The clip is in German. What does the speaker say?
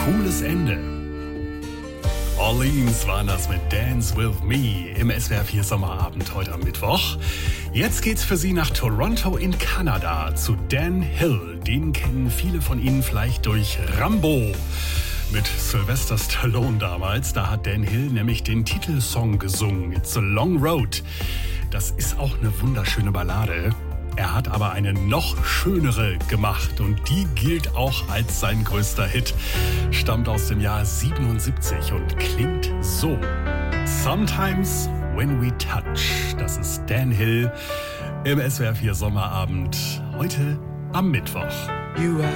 cooles Ende. Orleans war das mit Dance With Me im SWR 4 Sommerabend heute am Mittwoch. Jetzt geht's für Sie nach Toronto in Kanada zu Dan Hill. Den kennen viele von Ihnen vielleicht durch Rambo. Mit Sylvester Stallone damals, da hat Dan Hill nämlich den Titelsong gesungen, It's a Long Road. Das ist auch eine wunderschöne Ballade. Er hat aber eine noch schönere gemacht und die gilt auch als sein größter Hit. Stammt aus dem Jahr 77 und klingt so. Sometimes When We Touch. Das ist Dan Hill im SWR 4 Sommerabend heute am Mittwoch.